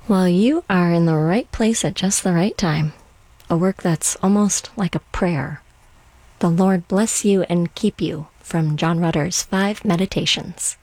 Well, you are in the right place at just the right time. A work that's almost like a prayer. The Lord bless you and keep you from John Rutter's 5 Meditations.